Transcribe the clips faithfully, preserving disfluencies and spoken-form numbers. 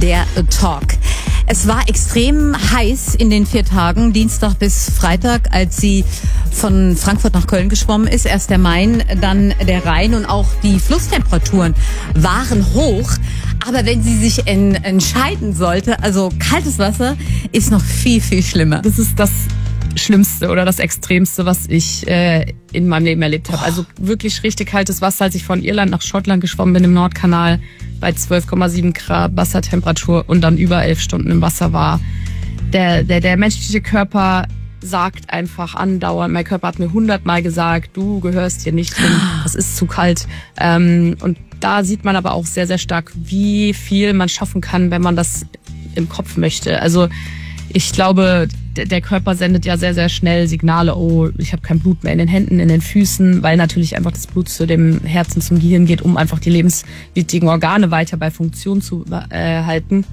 der Talk. Es war extrem heiß in den vier Tagen, Dienstag bis Freitag, als sie von Frankfurt nach Köln geschwommen ist. Erst der Main, dann der Rhein und auch die Flusstemperaturen waren hoch. Aber wenn sie sich en- entscheiden sollte, also kaltes Wasser ist noch viel, viel schlimmer. Das ist das Schlimmste oder das Extremste, was ich äh, in meinem Leben erlebt habe. Also wirklich richtig kaltes Wasser, als ich von Irland nach Schottland geschwommen bin im Nordkanal bei zwölf Komma sieben Grad Wassertemperatur und dann über elf Stunden im Wasser war. Der, der, der menschliche Körper sagt einfach andauernd, mein Körper hat mir hundertmal gesagt, du gehörst hier nicht hin, das ist zu kalt. Ähm, und da sieht man aber auch sehr, sehr stark, wie viel man schaffen kann, wenn man das im Kopf möchte. Also ich glaube, der Körper sendet ja sehr, sehr schnell Signale, oh, ich habe kein Blut mehr in den Händen, in den Füßen, weil natürlich einfach das Blut zu dem Herzen, zum Gehirn geht, um einfach die lebenswichtigen Organe weiter bei Funktion zu äh, halten.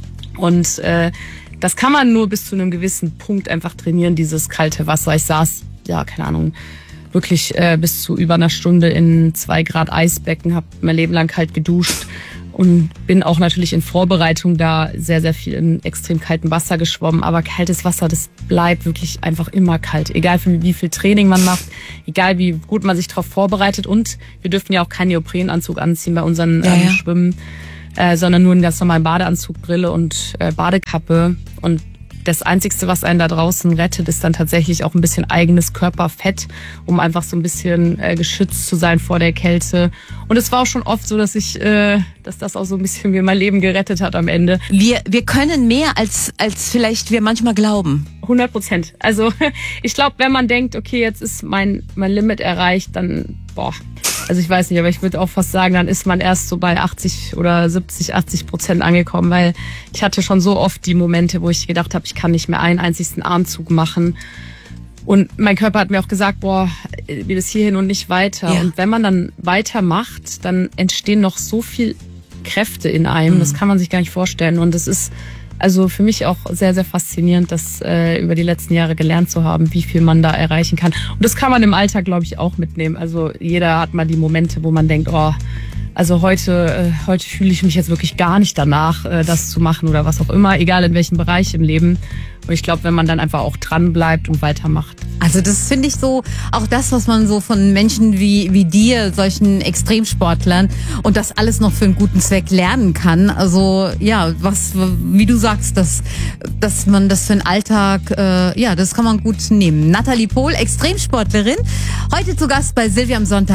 Und äh, das kann man nur bis zu einem gewissen Punkt einfach trainieren, dieses kalte Wasser. Ich saß, ja, keine Ahnung, wirklich äh, bis zu über einer Stunde in zwei Grad Eisbecken, habe mein Leben lang kalt geduscht. Und bin auch natürlich in Vorbereitung da sehr, sehr viel in extrem kaltem Wasser geschwommen. Aber kaltes Wasser, das bleibt wirklich einfach immer kalt. Egal wie viel Training man macht, egal wie gut man sich darauf vorbereitet. Und wir dürfen ja auch keinen Neoprenanzug anziehen bei unseren ja, ähm, ja. Schwimmen, äh, sondern nur einen ganz normalen Badeanzug, Brille und äh, Badekappe. Und das Einzigste, was einen da draußen rettet, ist dann tatsächlich auch ein bisschen eigenes Körperfett, um einfach so ein bisschen äh, geschützt zu sein vor der Kälte. Und es war auch schon oft so, dass ich, äh, dass das auch so ein bisschen mir mein Leben gerettet hat am Ende. Wir, wir können mehr, als, als vielleicht wir manchmal glauben. hundert Prozent. Also ich glaube, wenn man denkt, okay, jetzt ist mein, mein Limit erreicht, dann, boah, also ich weiß nicht, aber ich würde auch fast sagen, dann ist man erst so bei achtzig oder siebzig, achtzig Prozent angekommen, weil ich hatte schon so oft die Momente, wo ich gedacht habe, ich kann nicht mehr einen einzigsten Armzug machen. Und mein Körper hat mir auch gesagt, boah, bis hierhin und nicht weiter. Ja. Und wenn man dann weitermacht, dann entstehen noch so viel Kräfte in einem, mhm. das kann man sich gar nicht vorstellen. Und das ist also für mich auch sehr, sehr faszinierend, das äh, über die letzten Jahre gelernt zu haben, wie viel man da erreichen kann. Und das kann man im Alltag, glaube ich, auch mitnehmen. Also jeder hat mal die Momente, wo man denkt, oh, also heute, äh, heute fühle ich mich jetzt wirklich gar nicht danach, äh, das zu machen oder was auch immer, egal in welchem Bereich im Leben. Und ich glaube, wenn man dann einfach auch dran bleibt und weitermacht. Also das finde ich so, auch das, was man so von Menschen wie, wie dir, solchen Extremsportlern und das alles noch für einen guten Zweck lernen kann. Also ja, was, wie du sagst, dass, dass man das für den Alltag, äh, ja, das kann man gut nehmen. Nathalie Pohl, Extremsportlerin, heute zu Gast bei Silvia am Sonntag.